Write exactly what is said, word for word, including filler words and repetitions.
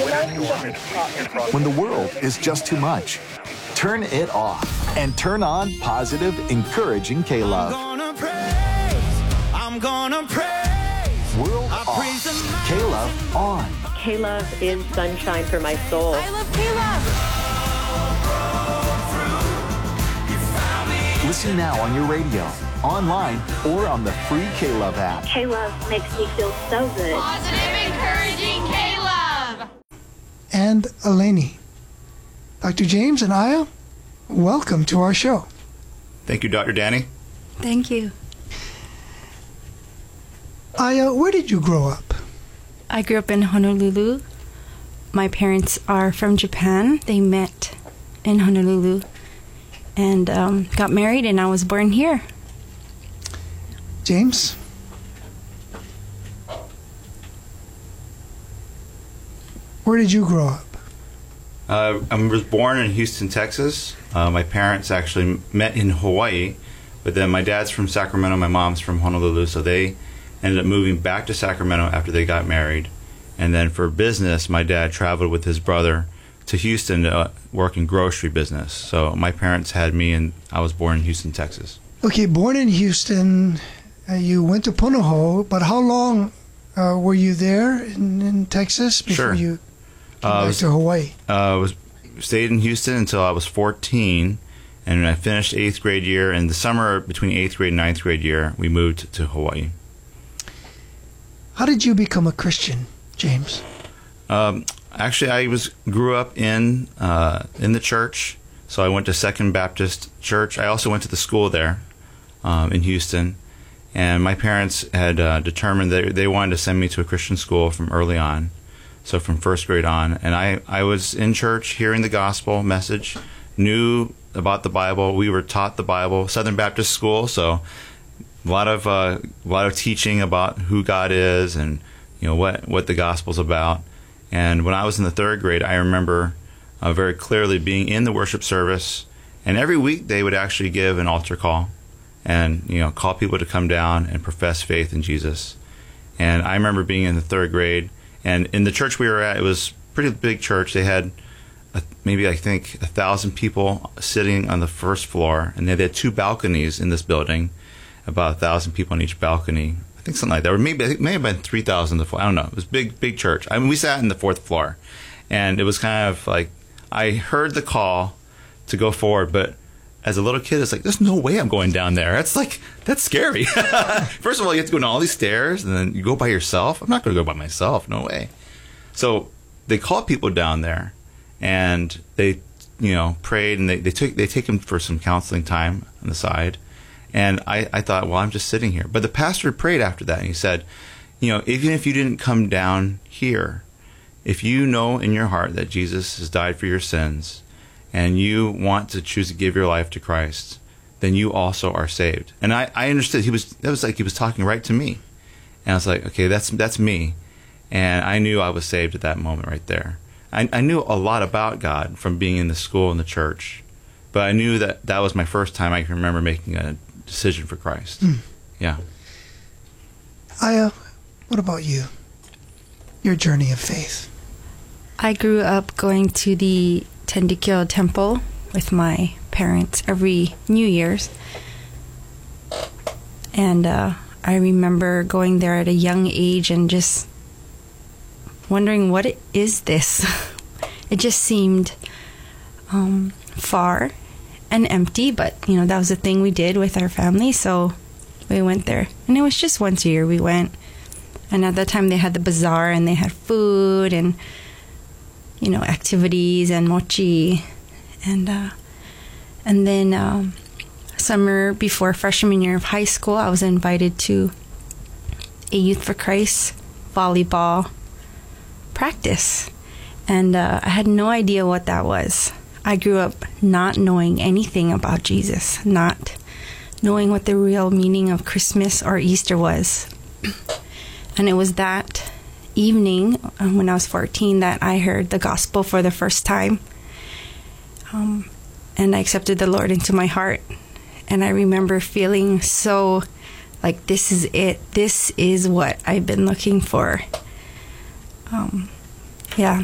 When the world is just too much, turn it off and turn on positive, encouraging K-Love. I'm gonna praise, I'm gonna praise. World off, K-Love on. K-Love is sunshine for my soul. I love K-Love. Listen now on your radio, online, or on the free K-Love app. K-Love makes me feel so good. Positive, encouraging K-Love. And Eleni. Doctor James and Aya, welcome to our show. Thank you, Doctor Danny. Thank you. Aya, where did you grow up? I grew up in Honolulu. My parents are from Japan. They met in Honolulu and um, got married, and I was born here. James? Where did you grow up? Uh, I was born in Houston, Texas. Uh, my parents actually met in Hawaii, but then my dad's from Sacramento, my mom's from Honolulu, so they ended up moving back to Sacramento after they got married. And then for business, my dad traveled with his brother to Houston to uh, work in grocery business. So my parents had me, and I was born in Houston, Texas. Okay, born in Houston, uh, you went to Punahou, but how long uh, were you there in, in Texas before Sure. you came Uh, back was, to Hawaii? I uh, was stayed in Houston until I was fourteen, and when I finished eighth grade year. In the summer between eighth grade and ninth grade year, we moved to Hawaii. How did you become a Christian, James? Um, actually, I was grew up in uh, in the church, so I went to Second Baptist Church. I also went to the school there um, in Houston, and my parents had uh, determined that they wanted to send me to a Christian school from early on, so from first grade on. And I, I was in church hearing the gospel message, knew about the Bible. We were taught the Bible, Southern Baptist school, so a lot of uh, a lot of teaching about who God is and you know what what the gospel's about. And when I was in the third grade, I remember uh, very clearly being in the worship service, and every week they would actually give an altar call and you know call people to come down and profess faith in Jesus. And I remember being in the third grade, and in the church we were at, it was a pretty big church. They had a, maybe I think a thousand people sitting on the first floor, and they had two balconies in this building, about a thousand people on each balcony. I think something like that, or maybe I think it may have been three thousand. I don't know. It was a big, big church. I mean, we sat in the fourth floor, and it was kind of like I heard the call to go forward, but as a little kid, it's like there's no way I'm going down there. That's like that's scary. First of all, you have to go down all these stairs, and then you go by yourself. I'm not going to go by myself. No way. So they called people down there, and they, you know, prayed, and they they took they take them for some counseling time on the side. And I, I thought, well, I'm just sitting here. But the pastor prayed after that, and he said, you know, even if you didn't come down here, if you know in your heart that Jesus has died for your sins and you want to choose to give your life to Christ, then you also are saved. And I, I understood. He was that was like he was talking right to me. And I was like, okay, that's that's me. And I knew I was saved at that moment right there. I, I knew a lot about God from being in the school and the church. But I knew that that was my first time I can remember making a decision for Christ. Mm. Yeah. Aya, what about you? Your journey of faith. I grew up going to the Tendikyo Temple with my parents every New Year's. And uh, I remember going there at a young age and just wondering, what is this? It just seemed um, far and empty, but you know that was the thing we did with our family, so we went there. And it was just once a year we went, and at that time they had the bazaar and they had food and you know activities and mochi, and uh, and then um, summer before freshman year of high school, I was invited to a Youth for Christ volleyball practice, and uh, I had no idea what that was. I grew up not knowing anything about Jesus, not knowing what the real meaning of Christmas or Easter was. And it was that evening when I was fourteen that I heard the gospel for the first time. Um, and I accepted the Lord into my heart. And I remember feeling so like, this is it. This is what I've been looking for. Um, yeah,